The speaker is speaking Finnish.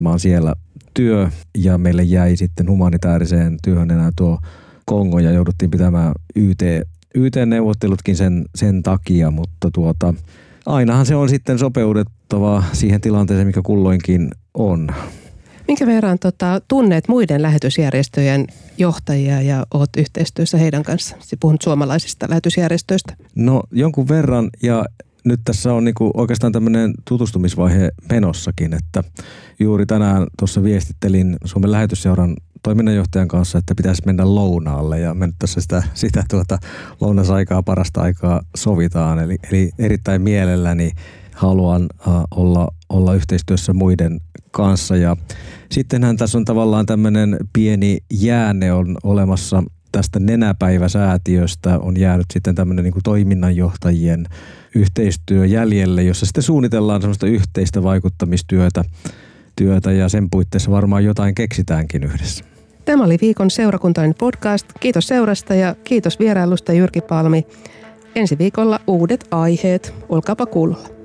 Mä oon siellä työ ja meille jäi sitten humanitaariseen työhön enää tuo Kongo ja jouduttiin pitämään YT-neuvottelutkin sen takia, mutta ainahan se on sitten sopeuduttava siihen tilanteeseen, mikä kulloinkin on. Minkä verran tunnet muiden lähetysjärjestöjen johtajia ja oot yhteistyössä heidän kanssa? Puhun suomalaisista lähetysjärjestöistä. No jonkun verran ja nyt tässä on niinku oikeastaan tämmöinen tutustumisvaihe menossakin, että juuri tänään tuossa viestittelin Suomen lähetysseuran toiminnanjohtajan kanssa, että pitäisi mennä lounaalle ja me nyt tässä sitä lounasaikaa parasta aikaa sovitaan. Eli erittäin mielelläni haluan olla yhteistyössä muiden kanssa ja sittenhän tässä on tavallaan tämmöinen pieni jäänne on olemassa tästä Nenäpäivä-säätiöstä on jäänyt sitten tämmöinen niin kuin toiminnanjohtajien yhteistyö jäljelle, jossa sitten suunnitellaan semmoista yhteistä vaikuttamistyötä ja sen puitteissa varmaan jotain keksitäänkin yhdessä. Tämä oli viikon Seurakuntainen podcast. Kiitos seurasta ja kiitos vierailusta Jyrki Palmi. Ensi viikolla uudet aiheet. Olkaapa kuulolla.